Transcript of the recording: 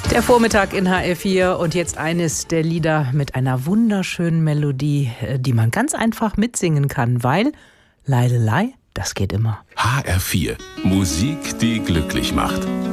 Der Vormittag in HR4 und jetzt eines der Lieder mit einer wunderschönen Melodie, die man ganz einfach mitsingen kann, weil Leidelei, das geht immer. HR4, Musik, die glücklich macht.